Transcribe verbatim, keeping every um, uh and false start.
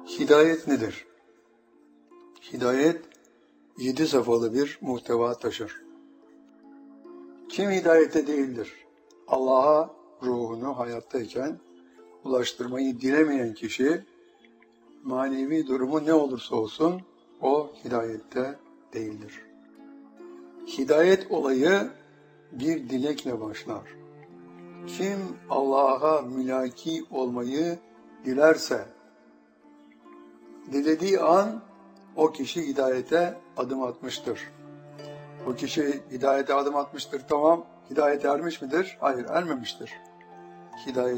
Hidayet nedir? Hidayet, yedi safhalı bir muhteva taşır. Kim hidayete değildir? Allah'a ruhunu hayattayken ulaştırmayı dilemeyen kişi, manevi durumu ne olursa olsun, o hidayette değildir. Hidayet olayı bir dilekle başlar. Kim Allah'a mülaki olmayı dilerse, dilediği an o kişi hidayete adım atmıştır. O kişi hidayete adım atmıştır, tamam, hidayete ermiş midir? Hayır, ermemiştir. Hidayet